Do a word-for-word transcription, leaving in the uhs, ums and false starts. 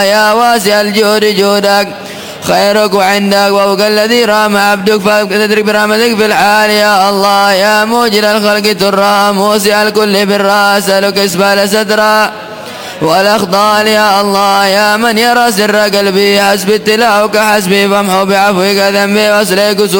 يا واسع الجود جودك خيرك وعندك وفوق الذي رام عبدك فتدرك برحمتك في الحال يا الله يا موجل الخلق ترى موسع الكل بالراس أسألك اسبال سترا والأخضال يا الله يا من يرى سر قلبي حسب اتلاعك حسبي فامحو بعفوك ذنبي واسلك